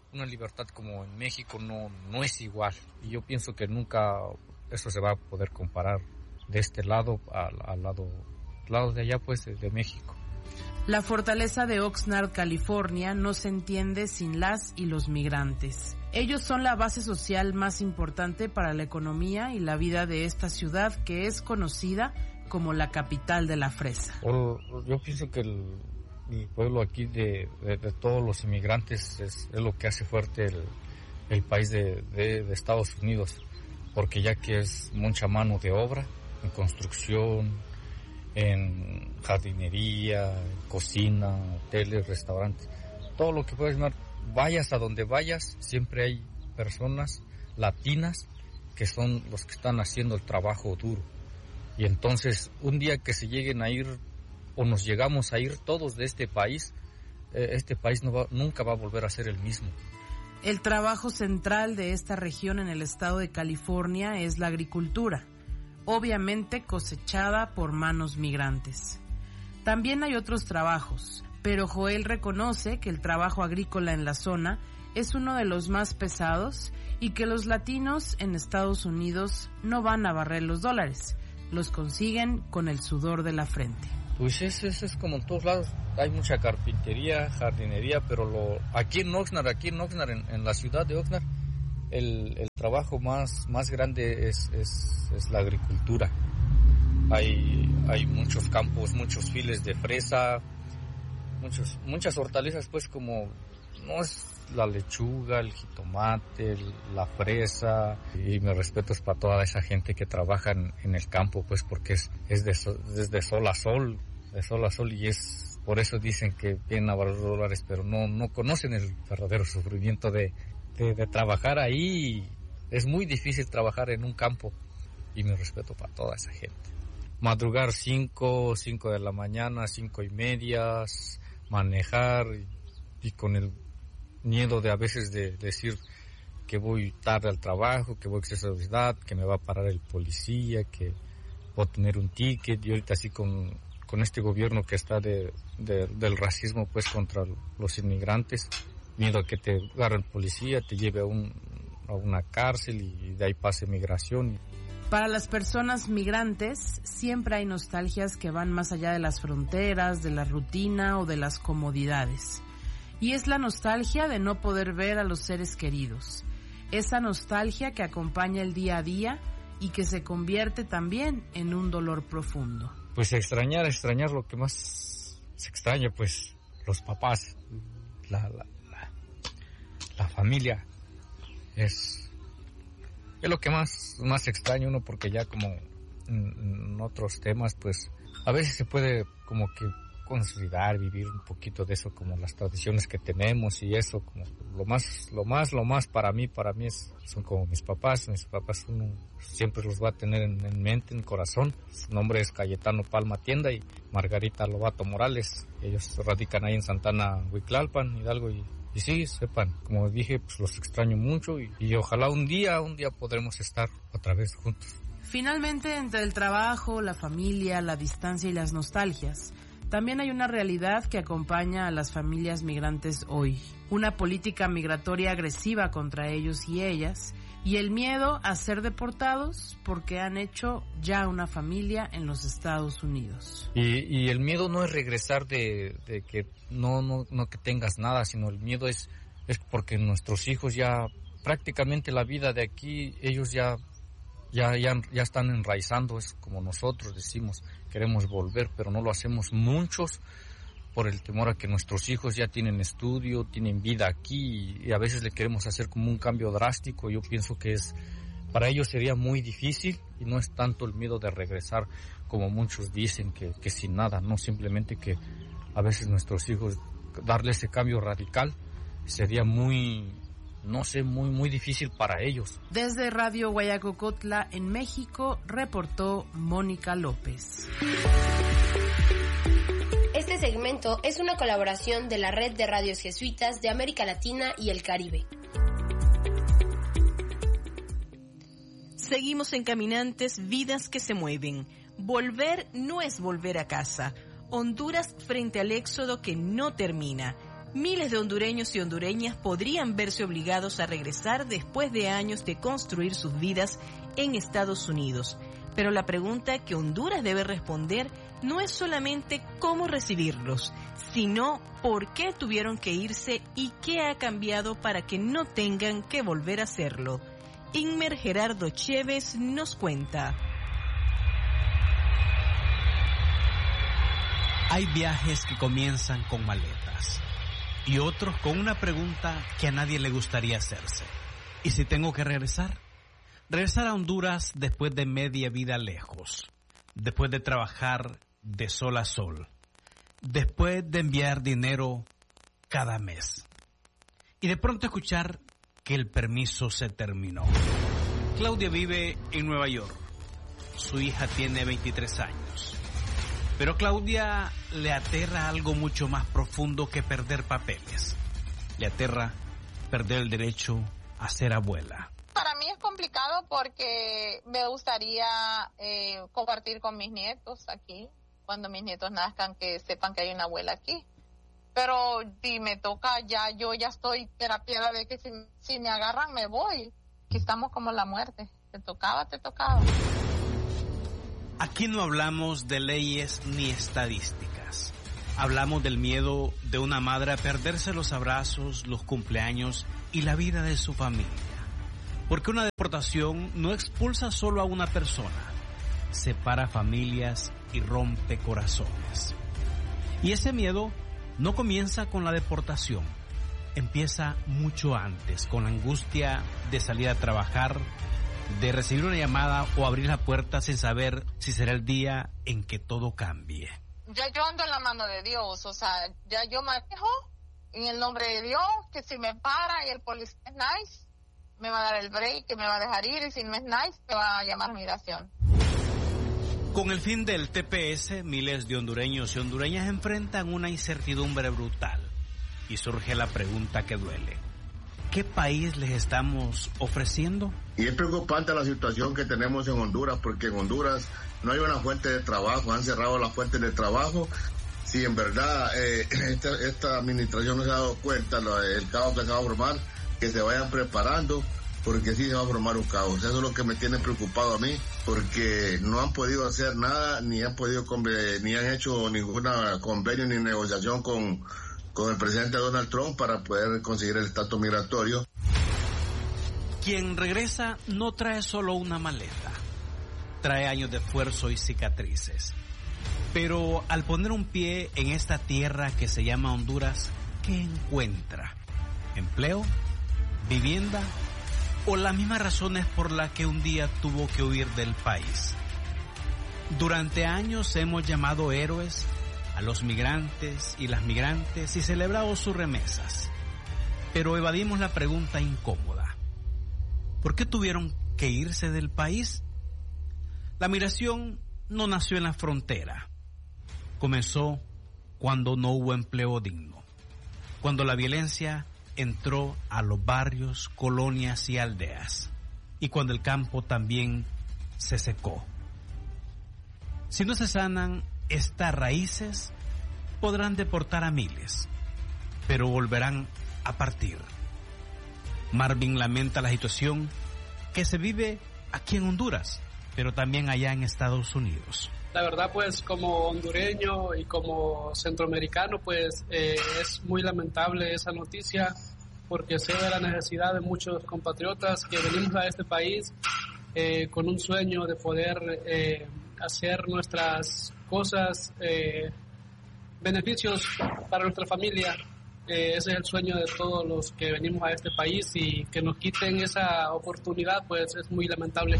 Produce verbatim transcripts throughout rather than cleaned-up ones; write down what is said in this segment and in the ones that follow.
una libertad como en México no, no es igual. Y yo pienso que nunca eso se va a poder comparar de este lado al, al lado, lado de allá, pues, de, de México. La fortaleza de Oxnard, California, no se entiende sin las y los migrantes. Ellos son la base social más importante para la economía y la vida de esta ciudad que es conocida como la capital de la fresa. Yo pienso que el, el pueblo aquí de, de, de todos los inmigrantes es, es lo que hace fuerte el, el país de, de, de Estados Unidos, porque ya que es mucha mano de obra en construcción, en jardinería, en cocina, hoteles, restaurantes, todo lo que puedes llamar, vayas a donde vayas, siempre hay personas latinas que son los que están haciendo el trabajo duro. Y entonces, un día que se lleguen a ir, o nos llegamos a ir todos de este país, eh, este país no va, nunca va a volver a ser el mismo. El trabajo central de esta región en el estado de California es la agricultura, obviamente cosechada por manos migrantes. También hay otros trabajos, pero Joel reconoce que el trabajo agrícola en la zona es uno de los más pesados y que los latinos en Estados Unidos no van a barrer los dólares, los consiguen con el sudor de la frente. Pues eso es, es como en todos lados, hay mucha carpintería, jardinería, pero lo aquí en Oxnard, aquí en Oxnard, en, en la ciudad de Oxnard, el, el trabajo más, más grande es, es, es la agricultura. Hay, hay muchos campos, muchos files de fresa, muchos, muchas hortalizas, pues como no es la lechuga, el jitomate, el, la fresa, y mis respetos para toda esa gente que trabaja en, en el campo, pues porque es, es, de, es de sol a sol, de sol a sol, y es por eso dicen que vienen a valer dólares, pero no, no conocen el verdadero sufrimiento de, de, de trabajar ahí. Es muy difícil trabajar en un campo, y mi respeto para toda esa gente. Madrugar cinco, cinco de la mañana, cinco y medias, manejar y, y con el miedo de a veces de decir que voy tarde al trabajo, que voy a exceso de velocidad, que me va a parar el policía, que voy a tener un ticket, y ahorita así con, con este gobierno que está de, de, del racismo pues contra los inmigrantes, miedo a que te agarre el policía, te lleve a, un, a una cárcel y de ahí pase migración. Para las personas migrantes siempre hay nostalgias que van más allá de las fronteras, de la rutina o de las comodidades. Y es la nostalgia de no poder ver a los seres queridos. Esa nostalgia que acompaña el día a día y que se convierte también en un dolor profundo. Pues extrañar, extrañar lo que más se extraña, pues los papás, la, la, la, la familia, es, es lo que más, más extraña uno, porque ya como en, en otros temas, pues a veces se puede como que consolidar, vivir un poquito de eso, como las tradiciones que tenemos, y eso como lo más, lo más, lo más para mí, para mí es, son como mis papás. Mis papás uno siempre los va a tener en, en mente, en corazón. Su nombre es Cayetano Palma Tienda y Margarita Lobato Morales. Ellos radican ahí en Santana, Huiclalpan, Hidalgo, y, y sí, sepan, como dije, pues los extraño mucho, y, y ojalá un día, un día podremos estar otra vez juntos. Finalmente, entre el trabajo, la familia, la distancia y las nostalgias, también hay una realidad que acompaña a las familias migrantes hoy, una política migratoria agresiva contra ellos y ellas, y el miedo a ser deportados porque han hecho ya una familia en los Estados Unidos. Y, y el miedo no es regresar de, de que no, no, no que tengas nada, sino el miedo es, es porque nuestros hijos ya, prácticamente la vida de aquí, ellos ya Ya, ya, ya están enraizando, es como nosotros decimos, queremos volver, pero no lo hacemos muchos por el temor a que nuestros hijos ya tienen estudio, tienen vida aquí, y a veces le queremos hacer como un cambio drástico. Yo pienso que es, para ellos sería muy difícil, y no es tanto el miedo de regresar como muchos dicen, que, que sin nada, no, simplemente que a veces nuestros hijos, darle ese cambio radical sería muy, no sé, muy, muy difícil para ellos. Desde Radio Guayacocotla, en México, reportó Mónica López. Este segmento es una colaboración de la Red de Radios Jesuitas de América Latina y el Caribe. Seguimos en Caminantes, vidas que se mueven. Volver no es volver a casa. Honduras frente al éxodo que no termina. miles de hondureños y hondureñas podrían verse obligados a regresar después de años de construir sus vidas en Estados Unidos. Pero la pregunta que Honduras debe responder no es solamente cómo recibirlos, sino por qué tuvieron que irse y qué ha cambiado para que no tengan que volver a hacerlo. Inmer Gerardo Chévez nos cuenta. Hay viajes que comienzan con maletas y otros con una pregunta que a nadie le gustaría hacerse. ¿Y si tengo que regresar? Regresar a Honduras después de media vida lejos, después de trabajar de sol a sol, después de enviar dinero cada mes y de pronto escuchar que el permiso se terminó. Claudia vive en Nueva York. Su hija tiene veintitrés años. Pero a Claudia le aterra algo mucho más profundo que perder papeles. Le aterra perder el derecho a ser abuela. Para mí es complicado porque me gustaría eh, compartir con mis nietos aquí, cuando mis nietos nazcan, que sepan que hay una abuela aquí. Pero si me toca, ya yo ya estoy terapiada de que si, si me agarran me voy. Aquí estamos como la muerte. Te tocaba, te tocaba. Aquí no hablamos de leyes ni estadísticas. Hablamos del miedo de una madre a perderse los abrazos, los cumpleaños y la vida de su familia. Porque una deportación no expulsa solo a una persona, separa familias y rompe corazones. Y ese miedo no comienza con la deportación, empieza mucho antes, con la angustia de salir a trabajar, de recibir una llamada o abrir la puerta sin saber si será el día en que todo cambie. Ya yo ando en la mano de Dios, o sea, ya yo manejo en el nombre de Dios, que si me para y el policía es nice, me va a dar el break, que me va a dejar ir, y si no es nice, me va a llamar migración. Con el fin del T P S, miles de hondureños y hondureñas enfrentan una incertidumbre brutal. Y surge la pregunta que duele. ¿Qué país les estamos ofreciendo? Y es preocupante la situación que tenemos en Honduras, porque en Honduras no hay una fuente de trabajo, han cerrado las fuentes de trabajo. Si en verdad eh, esta, esta administración no se ha dado cuenta, lo, el caos que se va a formar, que se vayan preparando, porque sí se va a formar un caos. Eso es lo que me tiene preocupado a mí, porque no han podido hacer nada, ni han podido ni han hecho ninguna convenio ni negociación con, con el presidente Donald Trump para poder conseguir el estatus migratorio. Quien regresa no trae solo una maleta, trae años de esfuerzo y cicatrices. Pero al poner un pie en esta tierra que se llama Honduras, ¿qué encuentra? ¿Empleo? ¿Vivienda? ¿O las mismas razones por las que un día tuvo que huir del país? Durante años hemos llamado héroes a los migrantes y las migrantes y celebrado sus remesas. Pero evadimos la pregunta incómoda. ¿Por qué tuvieron que irse del país? La migración no nació en la frontera. Comenzó cuando no hubo empleo digno, cuando la violencia entró a los barrios, colonias y aldeas, y cuando el campo también se secó. Si no se sanan estas raíces, podrán deportar a miles, pero volverán a partir. Marvin lamenta la situación que se vive aquí en Honduras, pero también allá en Estados Unidos. La verdad, pues, como hondureño y como centroamericano, pues, eh, es muy lamentable esa noticia, porque sé de la necesidad de muchos compatriotas que venimos a este país eh, con un sueño de poder eh, hacer nuestras cosas, eh, beneficios para nuestra familia. Eh, ese es el sueño de todos los que venimos a este país, y que nos quiten esa oportunidad, pues, es muy lamentable.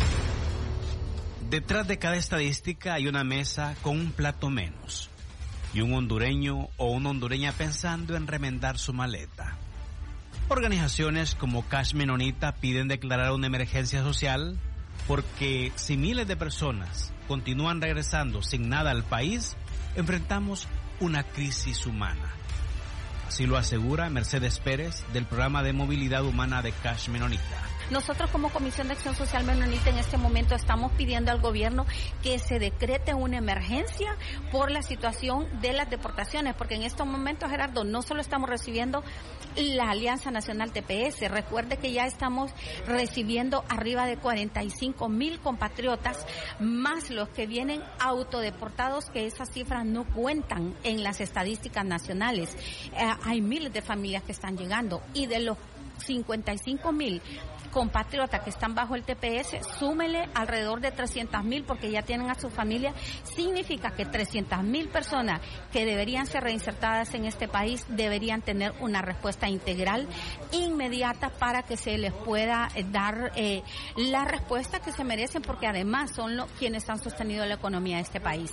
Detrás de cada estadística hay una mesa con un plato menos y un hondureño o una hondureña pensando en remendar su maleta. Organizaciones como Cash Menonita piden declarar una emergencia social porque si miles de personas continúan regresando sin nada al país, enfrentamos una crisis humana. Así lo asegura Mercedes Pérez del programa de movilidad humana de Cash Menonita. Nosotros como Comisión de Acción Social Menonita en este momento estamos pidiendo al gobierno que se decrete una emergencia por la situación de las deportaciones, porque en estos momentos, Gerardo, no solo estamos recibiendo la Alianza Nacional T P S, recuerde que ya estamos recibiendo arriba de cuarenta y cinco mil compatriotas, más los que vienen autodeportados, que esas cifras no cuentan en las estadísticas nacionales. Eh, hay miles de familias que están llegando, y de los cincuenta y cinco mil compatriotas que están bajo el T P S, súmele alrededor de trescientas mil porque ya tienen a su familia. Significa que trescientas mil personas que deberían ser reinsertadas en este país deberían tener una respuesta integral, inmediata, para que se les pueda eh, dar eh, la respuesta que se merecen, porque además son los quienes han sostenido la economía de este país.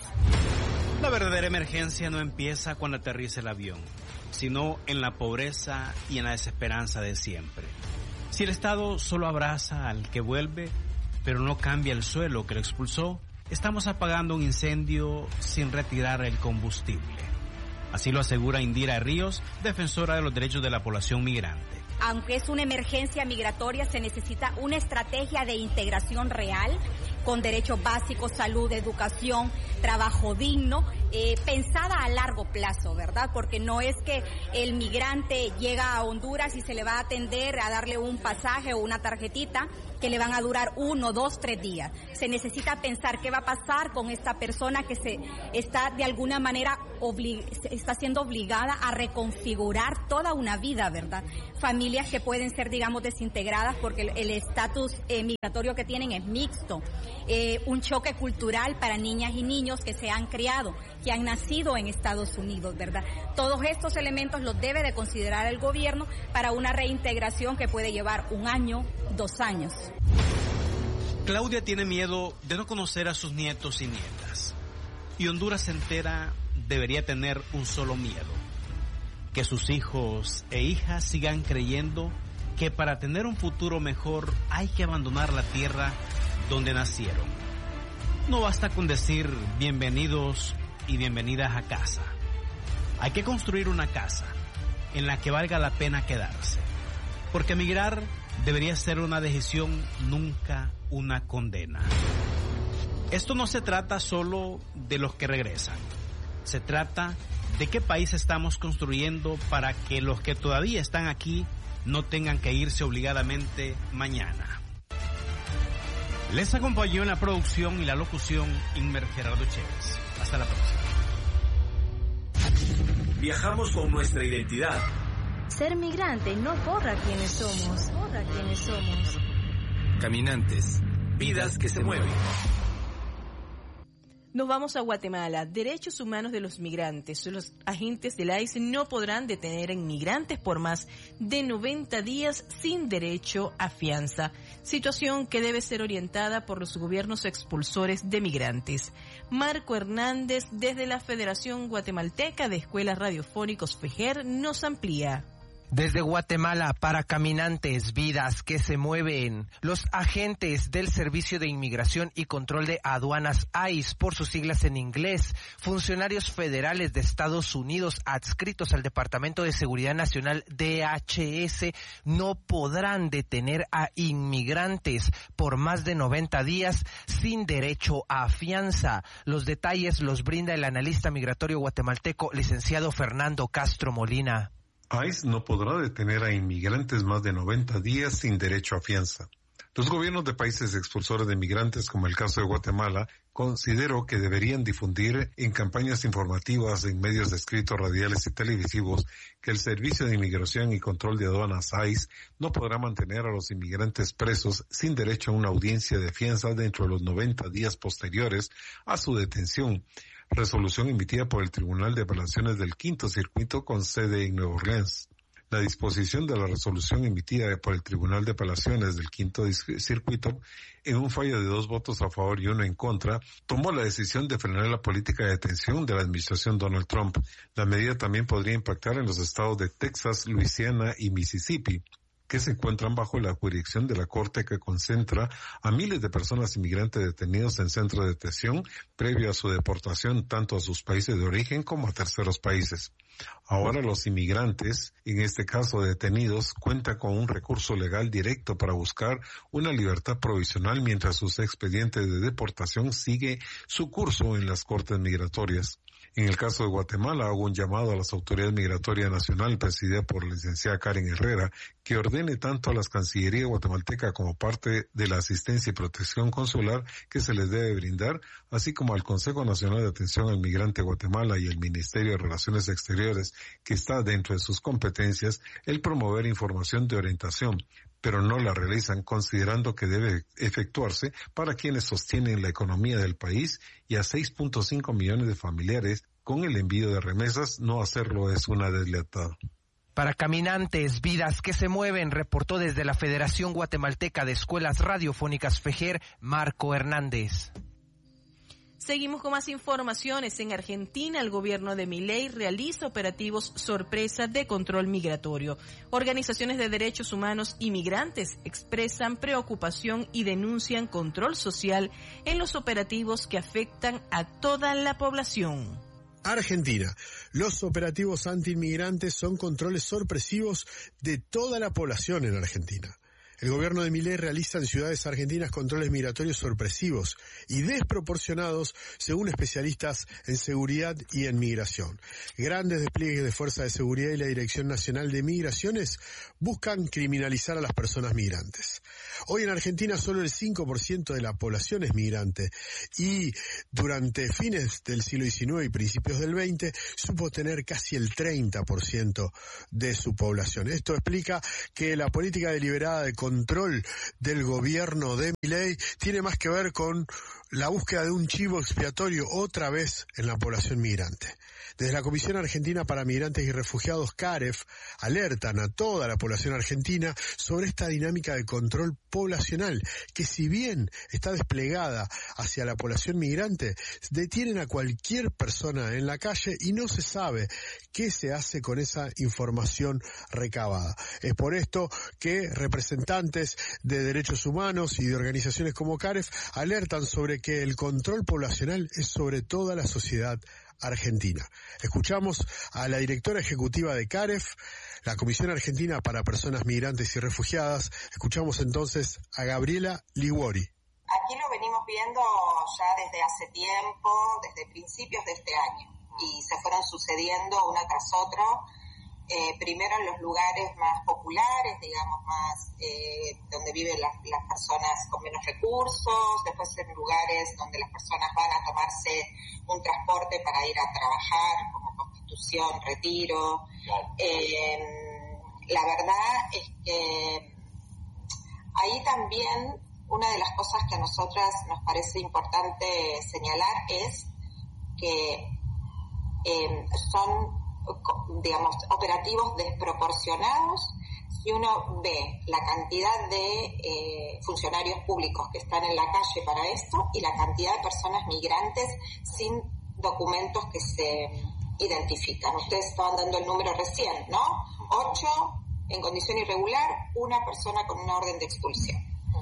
La verdadera emergencia no empieza cuando aterriza el avión, sino en la pobreza y en la desesperanza de siempre. Si el Estado solo abraza al que vuelve, pero no cambia el suelo que lo expulsó, estamos apagando un incendio sin retirar el combustible. Así lo asegura Indira Ríos, defensora de los derechos de la población migrante. Aunque es una emergencia migratoria, se necesita una estrategia de integración real, con derechos básicos, salud, educación, trabajo digno, eh, pensada a largo plazo, ¿verdad? Porque no es que el migrante llega a Honduras y se le va a atender a darle un pasaje o una tarjetita que le van a durar uno, dos, tres días. Se necesita pensar qué va a pasar con esta persona que se está de alguna manera oblig- está siendo obligada a reconfigurar toda una vida, ¿verdad? Familias que pueden ser, digamos, desintegradas porque el estatus eh, migratorio que tienen es mixto. Eh, un choque cultural para niñas y niños que se han criado, que han nacido en Estados Unidos, ¿verdad? Todos estos elementos los debe de considerar el gobierno para una reintegración que puede llevar un año, dos años. Claudia tiene miedo de no conocer a sus nietos y nietas. Y Honduras entera debería tener un solo miedo: que sus hijos e hijas sigan creyendo que para tener un futuro mejor hay que abandonar la tierra donde nacieron. No basta con decir bienvenidos y bienvenidas a casa. Hay que construir una casa en la que valga la pena quedarse, porque emigrar debería ser una decisión, nunca una condena. Esto no se trata solo de los que regresan, se trata de qué país estamos construyendo para que los que todavía están aquí no tengan que irse obligadamente mañana. Les acompañó en la producción y la locución Inmer Gerardo Chévez. Hasta la próxima. Viajamos con nuestra identidad. Ser migrante no borra quienes somos, borra quienes somos. Caminantes, vidas que se mueven. Nos vamos a Guatemala. Derechos humanos de los migrantes. Los agentes de la I C E no podrán detener a inmigrantes por más de noventa días sin derecho a fianza. Situación que debe ser orientada por los gobiernos expulsores de migrantes. Marco Hernández, desde la Federación Guatemalteca de Escuelas Radiofónicos FEGER, nos amplía. Desde Guatemala para Caminantes, vidas que se mueven, los agentes del Servicio de Inmigración y Control de Aduanas I C E, por sus siglas en inglés, funcionarios federales de Estados Unidos adscritos al Departamento de Seguridad Nacional D H S, no podrán detener a inmigrantes por más de noventa días sin derecho a fianza. Los detalles los brinda el analista migratorio guatemalteco, licenciado Fernando Castro Molina. I C E no podrá detener a inmigrantes más de noventa días sin derecho a fianza. Los gobiernos de países expulsores de migrantes, como el caso de Guatemala, considero que deberían difundir en campañas informativas en medios de escritos, radiales y televisivos que el Servicio de Inmigración y Control de Aduanas I C E no podrá mantener a los inmigrantes presos sin derecho a una audiencia de fianza dentro de los noventa días posteriores a su detención. Resolución emitida por el Tribunal de Apelaciones del Quinto Circuito con sede en Nueva Orleans. La disposición de la resolución emitida por el Tribunal de Apelaciones del Quinto Circuito, en un fallo de dos votos a favor y uno en contra, tomó la decisión de frenar la política de detención de la administración Donald Trump. La medida también podría impactar en los estados de Texas, Luisiana y Mississippi. que se encuentran bajo la jurisdicción de la Corte, que concentra a miles de personas inmigrantes detenidos en centros de detención previo a su deportación tanto a sus países de origen como a terceros países. Ahora los inmigrantes, en este caso detenidos, cuentan con un recurso legal directo para buscar una libertad provisional mientras sus expedientes de deportación sigue su curso en las cortes migratorias. En el caso de Guatemala, hago un llamado a las autoridades migratorias nacional presidida por la licenciada Karen Herrera que ordene tanto a las Cancillerías guatemaltecas como parte de la asistencia y protección consular que se les debe brindar, así como al Consejo Nacional de Atención al Migrante Guatemala y el Ministerio de Relaciones Exteriores, que está dentro de sus competencias, el promover información de orientación, pero no la realizan considerando que debe efectuarse para quienes sostienen la economía del país y a seis punto cinco millones de familiares con el envío de remesas. No hacerlo es una deslealtad. Para Caminantes, vidas que se mueven, reportó desde la Federación Guatemalteca de Escuelas Radiofónicas FEJER, Marco Hernández. Seguimos con más informaciones. En Argentina, el gobierno de Milei realiza operativos sorpresa de control migratorio. Organizaciones de derechos humanos y migrantes expresan preocupación y denuncian control social en los operativos que afectan a toda la población. Argentina. Los operativos antiinmigrantes son controles sorpresivos de toda la población en Argentina. El gobierno de Milei realiza en ciudades argentinas controles migratorios sorpresivos y desproporcionados según especialistas en seguridad y en migración. Grandes despliegues de fuerzas de seguridad y la Dirección Nacional de Migraciones buscan criminalizar a las personas migrantes. Hoy en Argentina solo el cinco por ciento de la población es migrante y durante fines del siglo diecinueve y principios del veinte supo tener casi el treinta por ciento de su población. Esto explica que la política deliberada de control del gobierno de Milei tiene más que ver con la búsqueda de un chivo expiatorio otra vez en la población migrante. Desde la Comisión Argentina para Migrantes y Refugiados, CAREF, alertan a toda la población argentina sobre esta dinámica de control poblacional, que si bien está desplegada hacia la población migrante, detienen a cualquier persona en la calle y no se sabe qué se hace con esa información recabada. Es por esto que representantes de derechos humanos y de organizaciones como CAREF alertan sobre que el control poblacional es sobre toda la sociedad argentina. Escuchamos a la directora ejecutiva de CAREF, la Comisión Argentina para Personas Migrantes y Refugiadas. Escuchamos entonces a Gabriela Liguori. Aquí lo venimos viendo ya desde hace tiempo, desde principios de este año, y se fueron sucediendo una tras otra, eh, primero en los lugares más populares, digamos, más eh, donde viven las, las personas con menos recursos, después en lugares donde las personas van a tomarse un transporte para ir a trabajar, como Constitución, Retiro. Eh, la verdad es que ahí también una de las cosas que a nosotras nos parece importante señalar es que eh, son, digamos, operativos desproporcionados. Si uno ve la cantidad de eh, funcionarios públicos que están en la calle para esto y la cantidad de personas migrantes sin documentos que se identifican. Ustedes estaban dando el número recién, ¿no? Ocho en condición irregular, una persona con una orden de expulsión.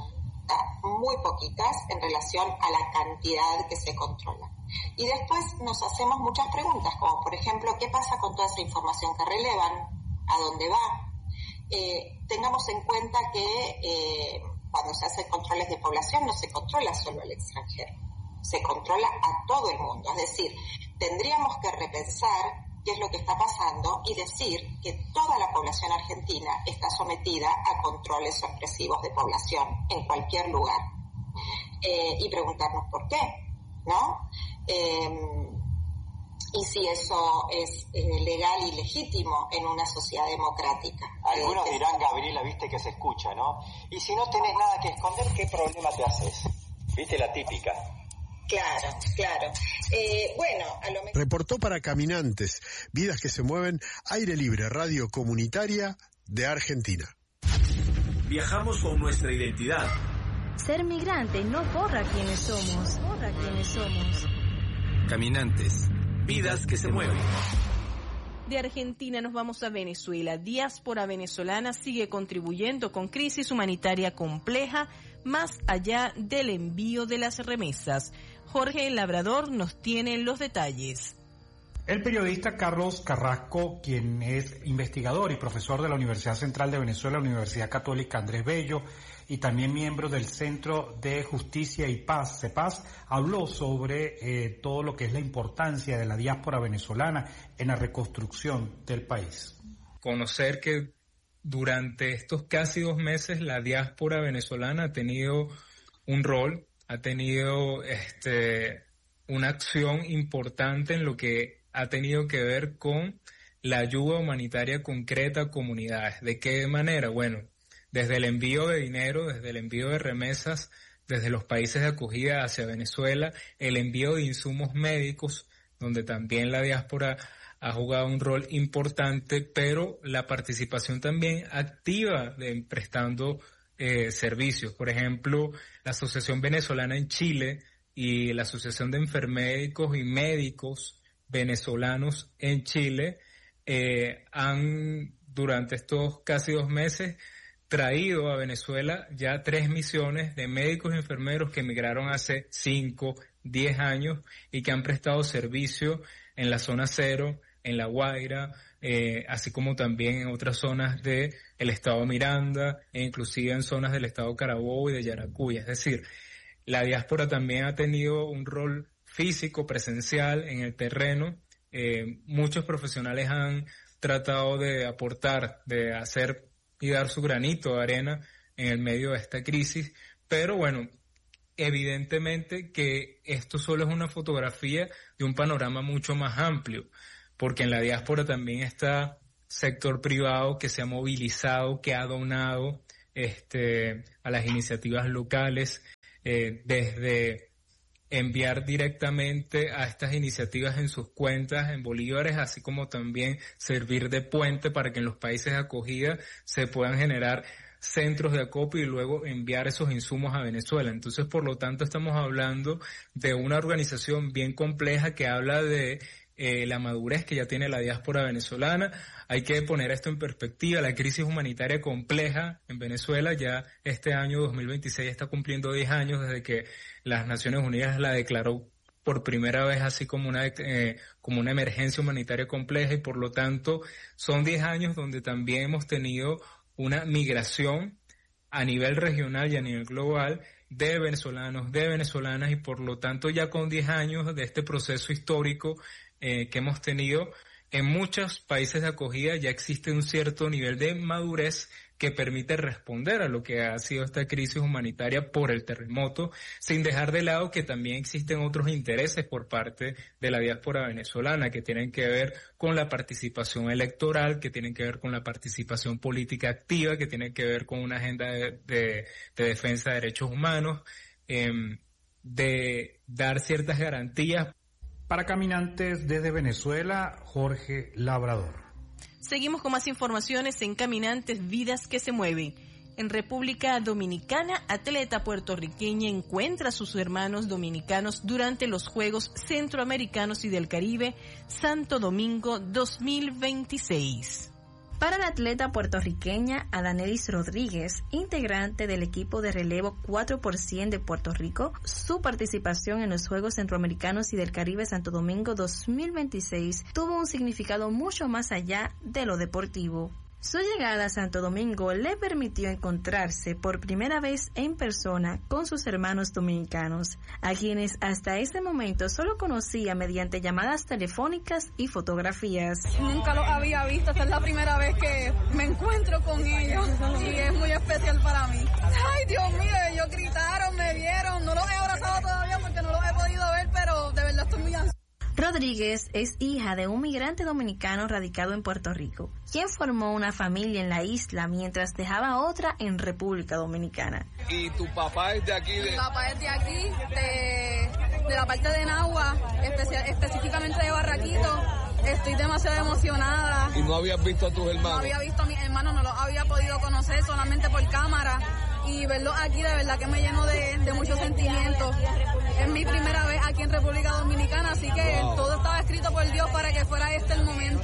Muy poquitas en relación a la cantidad que se controla. Y después nos hacemos muchas preguntas, como por ejemplo, ¿qué pasa con toda esa información que relevan? ¿A dónde va? Eh, tengamos en cuenta que eh, cuando se hacen controles de población no se controla solo al extranjero, se controla a todo el mundo. Es decir, tendríamos que repensar qué es lo que está pasando y decir que toda la población argentina está sometida a controles sorpresivos de población en cualquier lugar. Eh, y preguntarnos por qué, ¿no? Eh, y si eso es eh, legal y legítimo en una sociedad democrática. Algunos dirán, Gabriela, viste que se escucha, ¿no? Y si no tenés nada que esconder, ¿qué problema te haces? ¿Viste la típica? Claro, claro. Eh, bueno, a lo mejor... Reportó para Caminantes, vidas que se mueven, Aire Libre, radio comunitaria de Argentina. Viajamos con nuestra identidad. Ser migrante no borra quienes somos, borra quienes somos. Caminantes, vidas que se mueven. De Argentina nos vamos a Venezuela. Diáspora venezolana sigue contribuyendo con crisis humanitaria compleja, más allá del envío de las remesas. Jorge Labrador nos tiene los detalles. El periodista Carlos Carrasco, quien es investigador y profesor de la Universidad Central de Venezuela, Universidad Católica Andrés Bello, y también miembro del Centro de Justicia y Paz, CEPAZ, habló sobre eh, todo lo que es la importancia de la diáspora venezolana en la reconstrucción del país. Conocer que durante estos casi dos meses la diáspora venezolana ha tenido un rol, ha tenido este, una acción importante en lo que ha tenido que ver con la ayuda humanitaria concreta a comunidades. ¿De qué manera? Bueno, desde el envío de dinero, desde el envío de remesas, desde los países de acogida hacia Venezuela, el envío de insumos médicos, donde también la diáspora ha jugado un rol importante, pero la participación también activa de prestando eh, servicios. Por ejemplo, la Asociación Venezolana en Chile y la Asociación de Enfermédicos y Médicos Venezolanos en Chile eh, han, durante estos casi dos meses, traído a Venezuela ya tres misiones de médicos y enfermeros que emigraron hace cinco, diez años y que han prestado servicio en la zona cero, en La Guaira, eh, así como también en otras zonas del estado Miranda e inclusive en zonas del estado Carabobo y de Yaracuy. Es decir, la diáspora también ha tenido un rol físico, presencial en el terreno. Eh, muchos profesionales han tratado de aportar, de hacer y dar su granito de arena en el medio de esta crisis, pero bueno, evidentemente que esto solo es una fotografía de un panorama mucho más amplio, porque en la diáspora también está sector privado que se ha movilizado, que ha donado este, a las iniciativas locales, eh, desde enviar directamente a estas iniciativas en sus cuentas en bolívares, así como también servir de puente para que en los países de acogida se puedan generar centros de acopio y luego enviar esos insumos a Venezuela. Entonces, por lo tanto, estamos hablando de una organización bien compleja que habla de eh, la madurez que ya tiene la diáspora venezolana. Hay que poner esto en perspectiva. La crisis humanitaria compleja en Venezuela ya este año dos mil veintiséis está cumpliendo diez años desde que las Naciones Unidas la declaró por primera vez así como una eh, como una emergencia humanitaria compleja, y por lo tanto son diez años donde también hemos tenido una migración a nivel regional y a nivel global de venezolanos, de venezolanas, y por lo tanto ya con diez años de este proceso histórico eh, que hemos tenido, en muchos países de acogida ya existe un cierto nivel de madurez que permite responder a lo que ha sido esta crisis humanitaria por el terremoto, sin dejar de lado que también existen otros intereses por parte de la diáspora venezolana que tienen que ver con la participación electoral, que tienen que ver con la participación política activa, que tienen que ver con una agenda de, de, de defensa de derechos humanos, eh, de dar ciertas garantías. Para Caminantes desde Venezuela, Jorge Labrador. Seguimos con más informaciones en Caminantes, vidas que se mueven. En República Dominicana, atleta puertorriqueña encuentra a sus hermanos dominicanos durante los Juegos Centroamericanos y del Caribe Santo Domingo dos mil veintiséis. Para la atleta puertorriqueña Adanelis Rodríguez, integrante del equipo de relevo cuatro por cien de Puerto Rico, su participación en los Juegos Centroamericanos y del Caribe Santo Domingo dos mil veintiséis tuvo un significado mucho más allá de lo deportivo. Su llegada a Santo Domingo le permitió encontrarse por primera vez en persona con sus hermanos dominicanos, a quienes hasta ese momento solo conocía mediante llamadas telefónicas y fotografías. Nunca los había visto, esta es la primera vez que me encuentro con ellos y es muy especial para mí. Ay, Dios mío, ellos gritaron, me vieron, no los he abrazado todavía porque no los he podido ver, pero de verdad estoy muy ansiosa. Rodríguez es hija de un migrante dominicano radicado en Puerto Rico, quien formó una familia en la isla mientras dejaba otra en República Dominicana. ¿Y tu papá es de aquí? De... Mi papá es de aquí, de, de la parte de Nagua, espe- específicamente de Barraquito. Estoy demasiado emocionada. ¿Y no habías visto a tus hermanos? No había visto a mis hermanos, no los había podido conocer, solamente por cámara. Y verlos aquí de verdad que me llenó de, de muchos sentimientos. Es mi primera vez aquí en República Dominicana, así que wow. Todo estaba escrito por Dios para que fuera este el momento.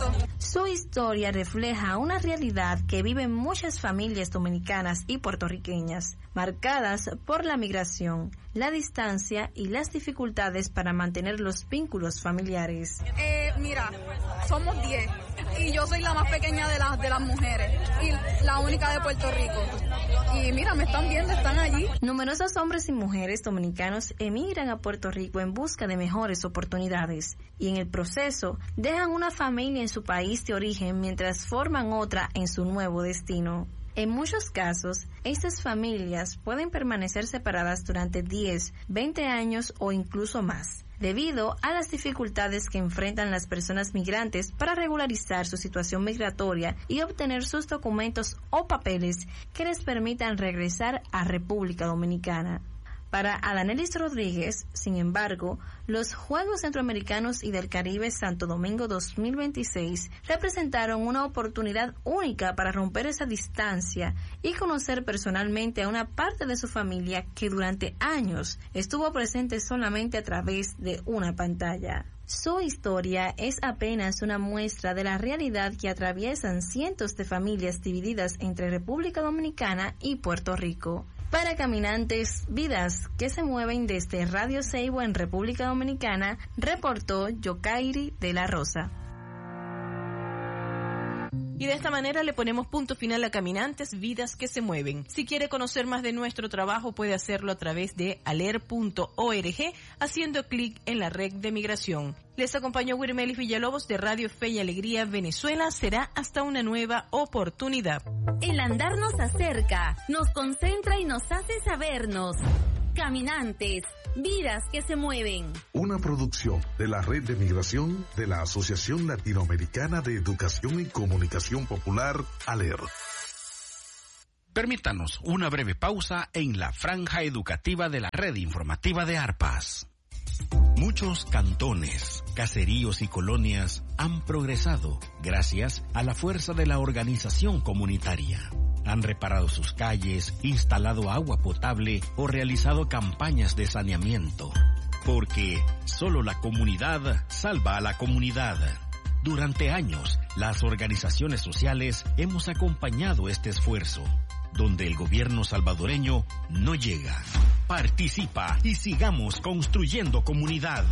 Su historia refleja una realidad que viven muchas familias dominicanas y puertorriqueñas, marcadas por la migración, la distancia y las dificultades para mantener los vínculos familiares. Eh, mira, somos diez y yo soy la más pequeña de las de las mujeres y la única de Puerto Rico. Y mira, me están viendo, están allí. Numerosos hombres y mujeres dominicanos emigran a Puerto Rico en busca de mejores oportunidades y en el proceso dejan una familia en su país de origen mientras forman otra en su nuevo destino. En muchos casos, estas familias pueden permanecer separadas durante diez, veinte años o incluso más, debido a las dificultades que enfrentan las personas migrantes para regularizar su situación migratoria y obtener sus documentos o papeles que les permitan regresar a República Dominicana. Para Adanelis Rodríguez, sin embargo, los Juegos Centroamericanos y del Caribe Santo Domingo dos mil veintiséis representaron una oportunidad única para romper esa distancia y conocer personalmente a una parte de su familia que durante años estuvo presente solamente a través de una pantalla. Su historia es apenas una muestra de la realidad que atraviesan cientos de familias divididas entre República Dominicana y Puerto Rico. Para Caminantes, vidas que se mueven desde Radio Seibo en República Dominicana, reportó Yokairi de la Rosa. Y de esta manera le ponemos punto final a Caminantes, vidas que se mueven. Si quiere conocer más de nuestro trabajo, puede hacerlo a través de aler punto org, haciendo clic en la red de migración. Les acompañó Wirmelis Villalobos de Radio Fe y Alegría Venezuela. Será hasta una nueva oportunidad. El andar nos acerca, nos concentra y nos hace sabernos. Caminantes, vidas que se mueven. Una producción de la Red de Migración de la Asociación Latinoamericana de Educación y Comunicación Popular, ALER. Permítanos una breve pausa en la franja educativa de la red informativa de ARPAS. Muchos cantones, caseríos y colonias han progresado gracias a la fuerza de la organización comunitaria. Han reparado sus calles, instalado agua potable o realizado campañas de saneamiento. Porque solo la comunidad salva a la comunidad. Durante años, las organizaciones sociales hemos acompañado este esfuerzo, donde el gobierno salvadoreño no llega. Participa y sigamos construyendo comunidad.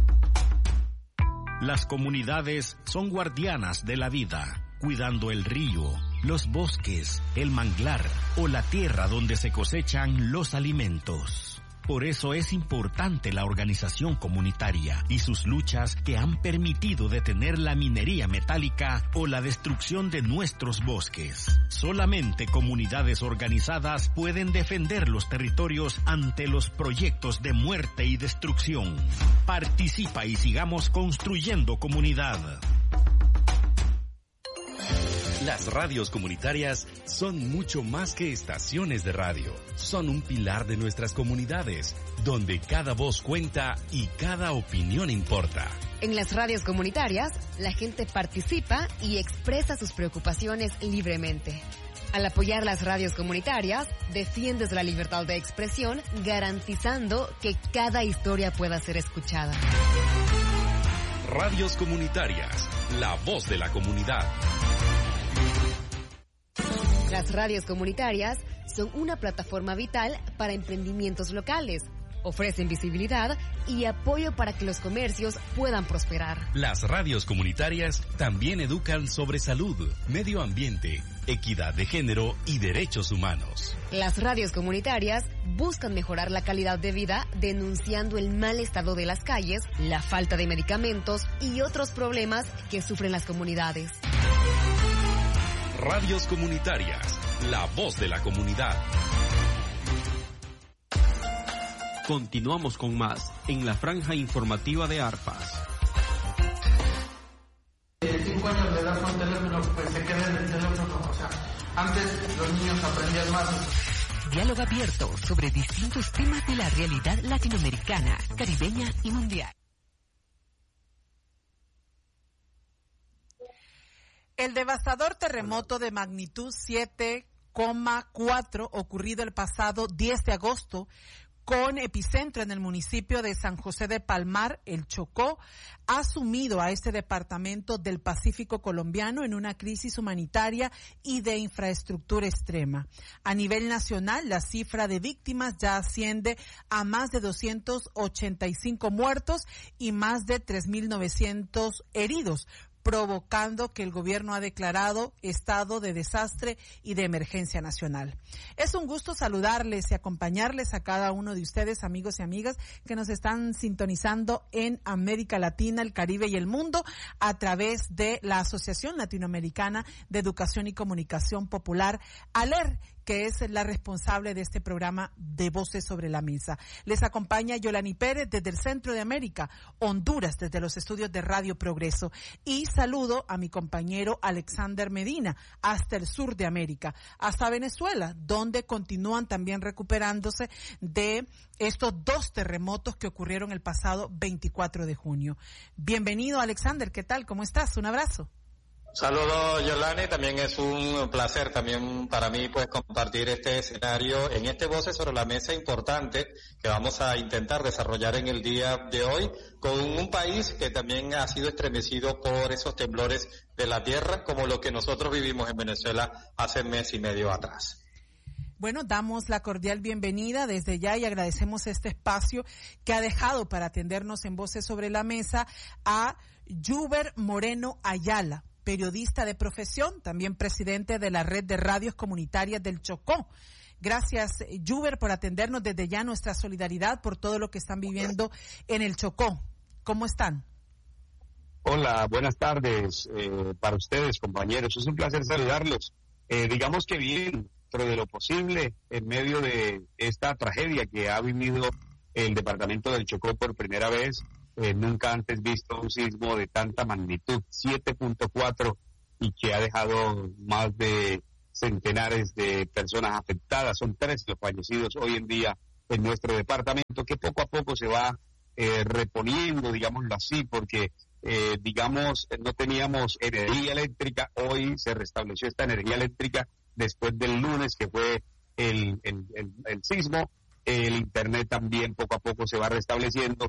Las comunidades son guardianas de la vida, cuidando el río, los bosques, el manglar o la tierra donde se cosechan los alimentos. Por eso es importante la organización comunitaria y sus luchas que han permitido detener la minería metálica o la destrucción de nuestros bosques. Solamente comunidades organizadas pueden defender los territorios ante los proyectos de muerte y destrucción. Participa y sigamos construyendo comunidad. Las radios comunitarias son mucho más que estaciones de radio. Son un pilar de nuestras comunidades, donde cada voz cuenta y cada opinión importa. En las radios comunitarias, la gente participa y expresa sus preocupaciones libremente. Al apoyar las radios comunitarias, defiendes la libertad de expresión, garantizando que cada historia pueda ser escuchada. Radios comunitarias, la voz de la comunidad. Las radios comunitarias son una plataforma vital para emprendimientos locales. Ofrecen visibilidad y apoyo para que los comercios puedan prosperar. Las radios comunitarias también educan sobre salud, medio ambiente, equidad de género y derechos humanos. Las radios comunitarias buscan mejorar la calidad de vida denunciando el mal estado de las calles, la falta de medicamentos y otros problemas que sufren las comunidades. Radios comunitarias, la voz de la comunidad. Continuamos con más en la franja informativa de ARPAS. cinco años le das un teléfono, pues se queda en el teléfono. O sea, antes los niños aprendían más. Diálogo abierto sobre distintos temas de la realidad latinoamericana, caribeña y mundial. El devastador terremoto de magnitud siete coma cuatro ocurrido el pasado diez de agosto con epicentro en el municipio de San José de Palmar, el Chocó, ha sumido a este departamento del Pacífico colombiano en una crisis humanitaria y de infraestructura extrema. A nivel nacional, la cifra de víctimas ya asciende a más de doscientos ochenta y cinco muertos y más de tres mil novecientos heridos, provocando que el gobierno ha declarado estado de desastre y de emergencia nacional. Es un gusto saludarles y acompañarles a cada uno de ustedes, amigos y amigas, que nos están sintonizando en América Latina, el Caribe y el mundo a través de la Asociación Latinoamericana de Educación y Comunicación Popular, ALER, que es la responsable de este programa de Voces sobre la Mesa. Les acompaña Yolani Pérez desde el Centro de América, Honduras, desde los estudios de Radio Progreso. Y saludo a mi compañero Alexander Medina, hasta el sur de América, hasta Venezuela, donde continúan también recuperándose de estos dos terremotos que ocurrieron el pasado veinticuatro de junio. Bienvenido, Alexander, ¿qué tal? ¿Cómo estás? Un abrazo. Saludos, Yolani, también es un placer también para mí pues compartir este escenario en este Voces sobre la Mesa importante que vamos a intentar desarrollar en el día de hoy con un país que también ha sido estremecido por esos temblores de la tierra como lo que nosotros vivimos en Venezuela hace mes y medio atrás. Bueno, damos la cordial bienvenida desde ya y agradecemos este espacio que ha dejado para atendernos en Voces sobre la Mesa a Yuber Moreno Ayala, periodista de profesión, también presidente de la Red de Radios Comunitarias del Chocó. Gracias, Yuber, por atendernos. Desde ya nuestra solidaridad por todo lo que están viviendo en el Chocó. ¿Cómo están? Hola, buenas tardes eh, para ustedes, compañeros. Es un placer saludarlos. Eh, digamos que bien, dentro de lo posible, en medio de esta tragedia que ha vivido el departamento del Chocó por primera vez. Eh, nunca antes visto un sismo de tanta magnitud, siete punto cuatro, y que ha dejado más de centenares de personas afectadas. Son tres los fallecidos hoy en día en nuestro departamento, que poco a poco se va eh, reponiendo, digámoslo así, porque, eh, digamos, no teníamos energía eléctrica. Hoy se restableció esta energía eléctrica después del lunes, que fue el, el, el, el sismo. El Internet también poco a poco se va restableciendo,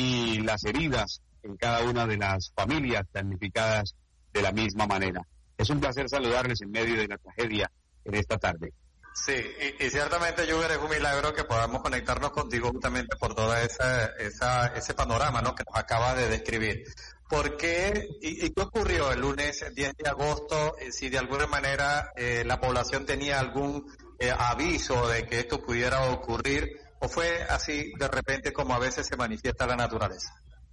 y las heridas en cada una de las familias damnificadas de la misma manera. Es un placer saludarles en medio de la tragedia en esta tarde. Sí, y, y ciertamente, Yuber, es un milagro que podamos conectarnos contigo justamente por todo esa, esa, ese panorama, ¿no?, que nos acaba de describir. ¿Por qué y, y qué ocurrió el lunes diez de agosto? Eh, si de alguna manera eh, la población tenía algún eh, aviso de que esto pudiera ocurrir, ¿o fue así de repente como a veces se manifiesta la naturaleza?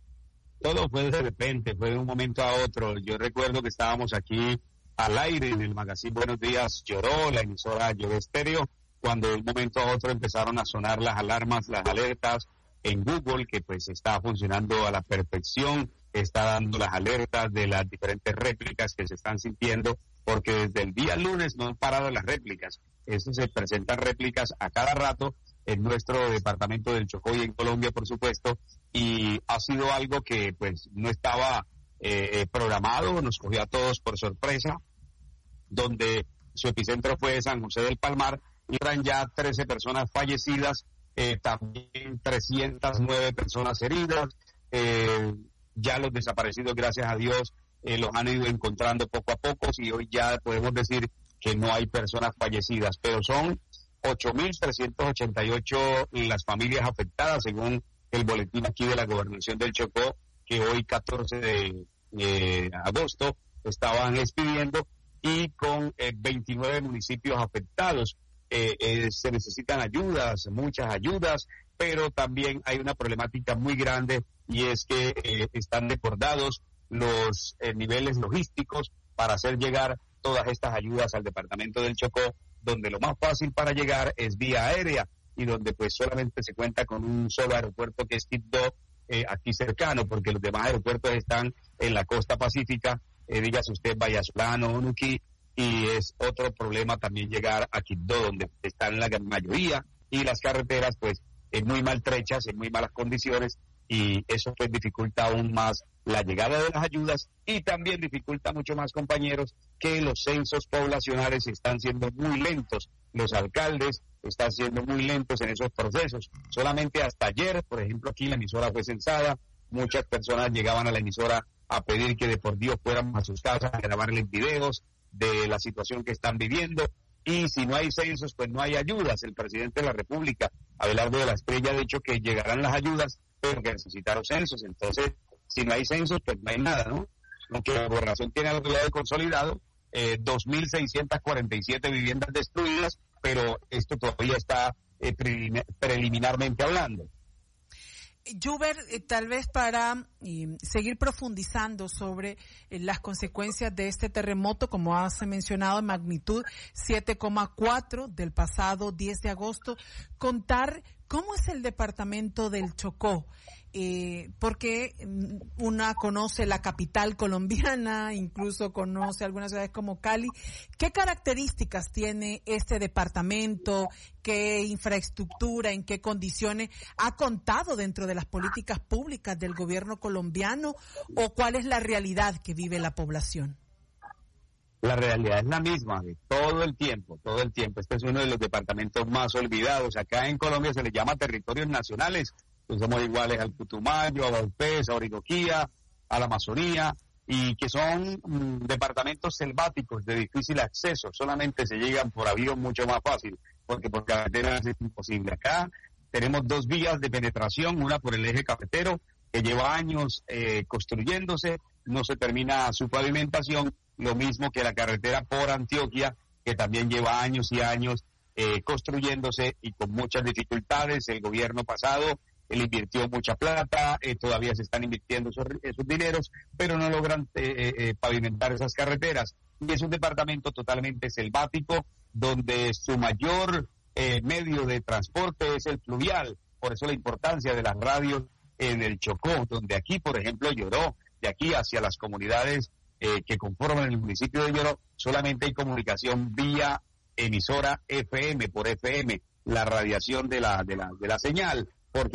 Todo fue de repente, fue de un momento a otro. Yo recuerdo que estábamos aquí al aire en el magazine Buenos Días Lloró, la emisora Lloró Estéreo, cuando de un momento a otro empezaron a sonar las alarmas, las alertas en Google, que pues está funcionando a la perfección, está dando las alertas de las diferentes réplicas que se están sintiendo, porque desde el día lunes no han parado las réplicas. Eso se presentan réplicas a cada rato en nuestro departamento del Chocó y en Colombia, por supuesto, y ha sido algo que pues no estaba eh, programado, nos cogió a todos por sorpresa, donde su epicentro fue San José del Palmar, y eran ya trece personas fallecidas, eh, también trescientas nueve personas heridas, eh, ya los desaparecidos, gracias a Dios, eh, los han ido encontrando poco a poco, y hoy ya podemos decir que no hay personas fallecidas, pero son ocho mil trescientas ochenta y ocho las familias afectadas, según el boletín aquí de la Gobernación del Chocó, que hoy catorce de agosto estaban expidiendo, y con eh, veintinueve municipios afectados. Eh, eh, se necesitan ayudas, muchas ayudas, pero también hay una problemática muy grande, y es que eh, están desbordados los eh, niveles logísticos para hacer llegar todas estas ayudas al departamento del Chocó, donde lo más fácil para llegar es vía aérea, y donde pues solamente se cuenta con un solo aeropuerto, que es Quibdó, eh, aquí cercano, porque los demás aeropuertos están en la costa pacífica, eh, dígase usted Vallasolano o Nuquí, y es otro problema también llegar a Quibdó, donde están la gran mayoría, y las carreteras pues en muy maltrechas, en muy malas condiciones, y eso pues dificulta aún más la llegada de las ayudas y también dificulta mucho más, compañeros, que los censos poblacionales están siendo muy lentos. Los alcaldes están siendo muy lentos en esos procesos. Solamente hasta ayer, por ejemplo, aquí la emisora fue censada, muchas personas llegaban a la emisora a pedir que de por Dios fuéramos a sus casas a grabarles videos de la situación que están viviendo. Y si no hay censos, pues no hay ayudas. El presidente de la República, Abelardo de la Espriella, ha dicho que llegarán las ayudas, pero que necesitaron censos. Entonces, si no hay censos, pues no hay nada, ¿no? Aunque la gobernación tiene algo ya de consolidado, eh, dos mil seiscientas cuarenta y siete viviendas destruidas, pero esto todavía está eh, preliminarmente hablando. Juber, eh, tal vez para eh, seguir profundizando sobre eh, las consecuencias de este terremoto, como has mencionado, en magnitud siete coma cuatro del pasado diez de agosto, contar cómo es el departamento del Chocó, eh, porque una conoce la capital colombiana, incluso conoce algunas ciudades como Cali. ¿Qué características tiene este departamento? ¿Qué infraestructura, en qué condiciones ha contado dentro de las políticas públicas del gobierno colombiano? ¿O cuál es la realidad que vive la población? La realidad es la misma, de todo el tiempo, todo el tiempo. Este es uno de los departamentos más olvidados. Acá en Colombia se le llama territorios nacionales, pues somos iguales al Putumayo, a Vaupés, a Origoquía, a la Amazonía, y que son mm, departamentos selváticos de difícil acceso. Solamente se llegan por avión mucho más fácil, porque por carretera es imposible. Acá tenemos dos vías de penetración, una por el eje cafetero, que lleva años eh, construyéndose, no se termina su pavimentación, lo mismo que la carretera por Antioquia, que también lleva años y años eh, construyéndose y con muchas dificultades. El gobierno pasado, él invirtió mucha plata, eh, todavía se están invirtiendo esos, esos dineros, pero no logran eh, eh, pavimentar esas carreteras. Y es un departamento totalmente selvático, donde su mayor eh, medio de transporte es el fluvial. Por eso la importancia de las radios en el Chocó, donde aquí, por ejemplo, Lloró, de aquí hacia las comunidades eh, que conforman el municipio de Lloró, solamente hay comunicación vía emisora F M, por F M, la radiación de la, de la, de la señal.